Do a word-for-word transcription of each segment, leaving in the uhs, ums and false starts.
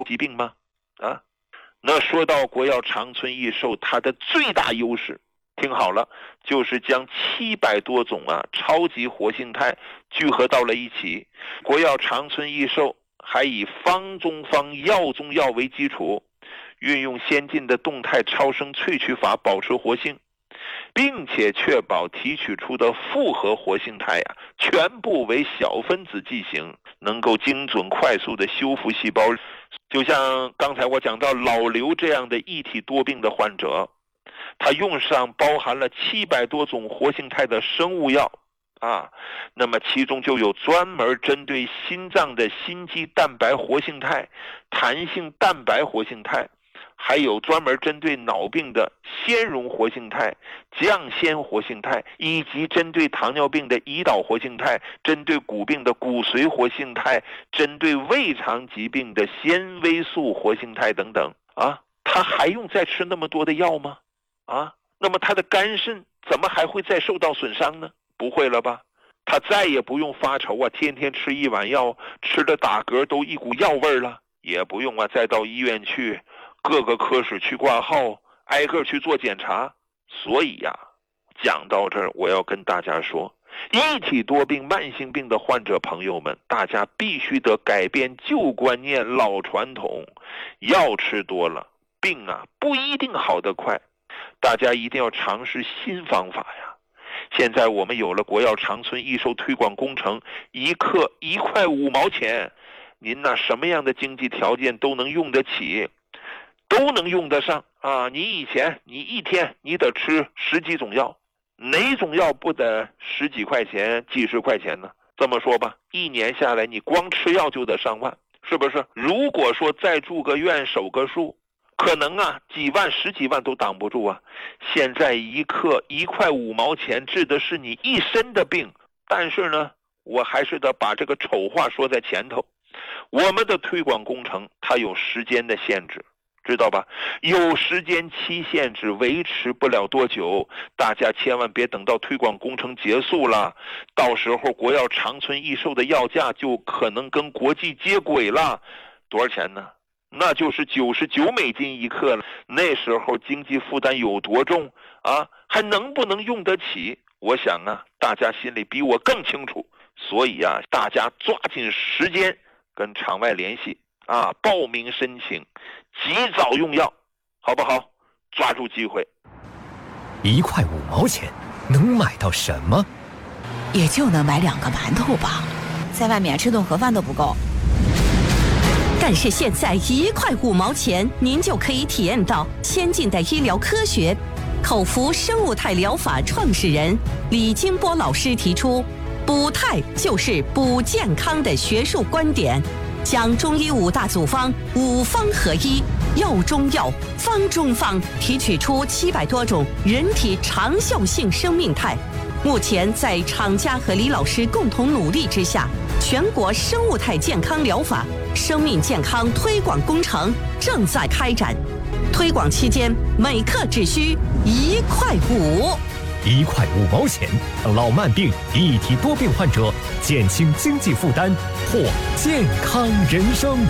疾病吗？啊，那说到国药长春益寿，它的最大优势，听好了，就是将七百多种啊超级活性肽聚合到了一起。国药长春益寿还以方中方药中药为基础，运用先进的动态超声萃取法保持活性，并且确保提取出的复合活性肽啊全部为小分子剂型，能够精准快速的修复细胞。就像刚才我讲到老刘这样的异体多病的患者，他用上包含了七百多种活性肽的生物药啊，那么其中就有专门针对心脏的心肌蛋白活性肽、弹性蛋白活性肽，还有专门针对脑病的纤溶活性肽、降纤活性肽，以及针对糖尿病的胰岛活性肽，针对骨病的骨髓活性肽，针对胃肠疾病的纤维素活性肽等等啊，他还用再吃那么多的药吗？啊，那么他的肝肾怎么还会再受到损伤呢？不会了吧？他再也不用发愁啊，天天吃一碗药，吃的打嗝都一股药味了，也不用啊再到医院去各个科室去挂号，挨个去做检查。所以呀、啊，讲到这儿，我要跟大家说，一体多病慢性病的患者朋友们，大家必须得改变旧观念老传统，药吃多了，病啊不一定好得快，大家一定要尝试新方法呀。现在我们有了国药长春益寿推广工程，一克一块五毛钱，您那什么样的经济条件都能用得起，都能用得上啊！你以前你一天你得吃十几种药，哪种药不得十几块钱、几十块钱呢？这么说吧，一年下来你光吃药就得上万，是不是？如果说再住个院守个树，可能啊几万十几万都挡不住啊。现在一克一块五毛钱治的是你一身的病，但是呢我还是得把这个丑话说在前头，我们的推广工程它有时间的限制，知道吧？有时间期限制，维持不了多久，大家千万别等到推广工程结束了，到时候国药长春益寿的药价就可能跟国际接轨了。多少钱呢？那就是九十九美金一克了。那时候经济负担有多重啊？还能不能用得起？我想啊，大家心里比我更清楚。所以啊，大家抓紧时间跟场外联系啊，报名申请，及早用药，好不好？抓住机会。 一块五毛钱能买到什么？ 也就能买两个馒头吧，在外面吃顿盒饭都不够。 但是现在一块五毛钱，您就可以体验到先进的医疗科学。口服生物肽疗法创始人李金波老师提出，补肽就是补健康的学术观点，将中医五大组方五方合一，药中药，方中方，提取出七百多种人体长效性生命肽。目前在厂家和李老师共同努力之下，全国生物肽健康疗法生命健康推广工程正在开展。推广期间，每克只需一块五， 一块五毛钱，让老慢病、一体多病患者减轻经济负担，获健康人生。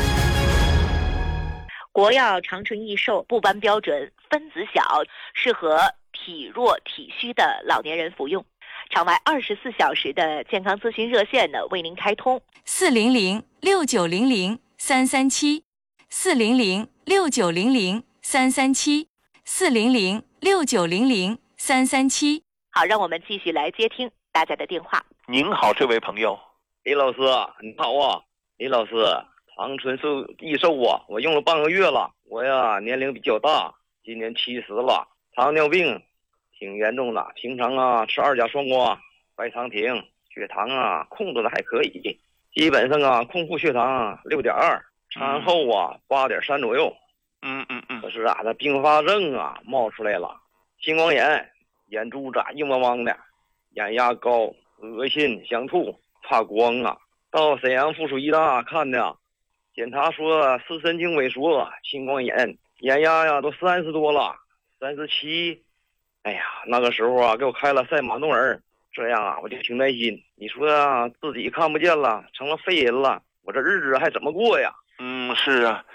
国药长春益寿不搬标准，分子小，适合体弱体虚的老年人服用。场外二十四小时的健康咨询热线呢为您开通， 四零零六九零零三三七，四零零六九零零三三七，四零零六九零零三三七。 好，让我们继续来接听大家的电话。 您好，这位朋友。 李老师你好啊。李老师，长春寿益寿啊，我用了半个月了。我呀年龄比较大，今年七十了，糖尿病挺严重的，平常啊吃二甲双胍、白糖停，血糖啊控制的还可以，基本上啊空腹血糖六点二，餐后啊八点三左右。 嗯嗯嗯。 可是啊，这并发症啊冒出来了，青光眼，眼珠子硬汪汪的，眼压高，恶心想吐，怕光啊。到沈阳附属医大看的，检查说视神经萎缩，青光眼，眼压呀都三十多了，三十七。哎呀，那个时候啊，给我开了赛马诺尔，这样啊，我就挺担心。你说啊，自己看不见了，成了废人了，我这日子还怎么过呀？ 嗯，是啊，